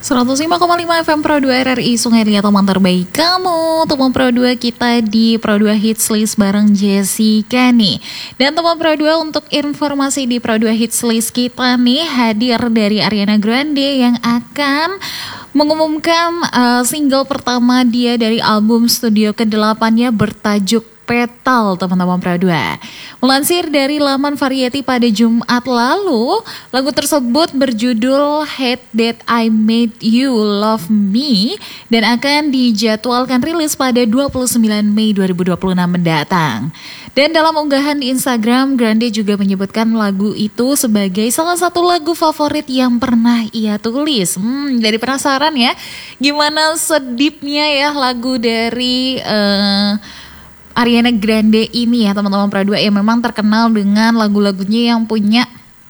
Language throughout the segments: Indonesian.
105,5 FM Pro 2 RRI Sungai Liat, teman terbaik kamu. Teman Pro 2 kita di Pro 2 Hits List bareng Jessica nih. Dan teman Pro 2, untuk informasi di Pro 2 Hits List kita nih, hadir dari Ariana Grande yang akan mengumumkan single pertama dia dari album studio ke-8-nya bertajuk Petal, teman-teman Pro 2. Melansir dari laman Variety pada Jumat lalu, lagu tersebut berjudul Hate That I Made You Love Me dan akan dijadwalkan rilis pada 29 Mei 2026 mendatang. Dan dalam unggahan di Instagram, Grande juga menyebutkan lagu itu sebagai salah satu lagu favorit yang pernah ia tulis. Jadi penasaran ya, gimana sedipnya ya lagu dari Ariana Grande ini ya, teman-teman Pro 2, yang memang terkenal dengan lagu-lagunya yang punya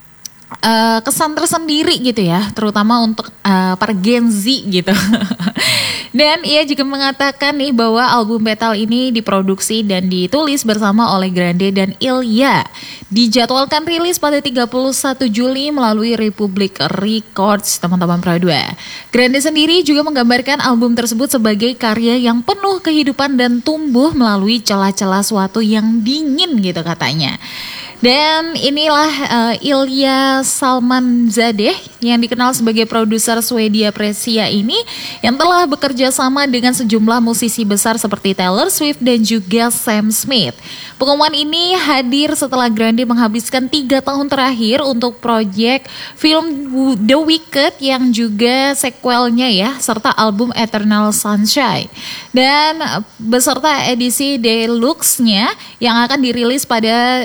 kesan tersendiri gitu ya, terutama untuk para Gen Z gitu. Dan ia juga mengatakan nih bahwa album Petal ini diproduksi dan ditulis bersama oleh Grande dan Ilya. Dijadwalkan rilis pada 31 Juli melalui Republic Records, teman-teman Pro 2. Grande sendiri juga menggambarkan album tersebut sebagai karya yang penuh kehidupan dan tumbuh melalui celah-celah suatu yang dingin gitu katanya. Dan inilah Ilya Salmanzadeh yang dikenal sebagai produser Swedia Presia ini, yang telah bekerja sama dengan sejumlah musisi besar seperti Taylor Swift dan juga Sam Smith. Pengumuman ini hadir setelah Grande menghabiskan 3 tahun terakhir untuk proyek film The Wicked yang juga sequelnya ya, serta album Eternal Sunshine. Dan beserta edisi deluxe-nya yang akan dirilis pada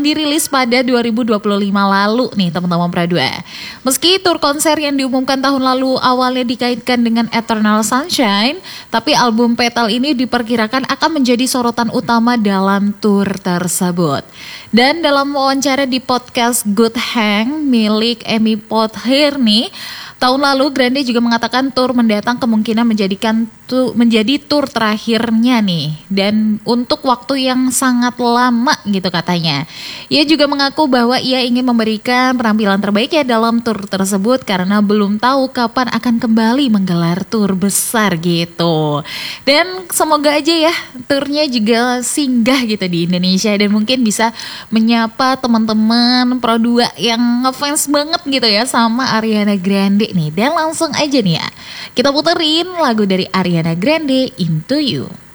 2025 lalu nih, teman-teman Pro 2. Meski tur konser yang diumumkan tahun lalu awalnya dikaitkan dengan Eternal Sunshine, tapi album Petal ini diperkirakan akan menjadi sorotan utama dalam tur tersebut. Dan dalam wawancara di podcast Good Hang milik Amy Potter nih, tahun lalu Grande juga mengatakan tur mendatang kemungkinan menjadi tur terakhirnya nih, dan untuk waktu yang sangat lama gitu katanya. Ia juga mengaku bahwa ia ingin memberikan penampilan terbaiknya dalam tur tersebut karena belum tahu kapan akan kembali menggelar tur besar gitu. Dan semoga aja ya turnya juga singgah gitu di Indonesia dan mungkin bisa menyapa teman-teman Pro 2 yang ngefans banget gitu ya sama Ariana Grande nih. Dan langsung aja nih ya, kita puterin lagu dari Ariana Grande, Into You.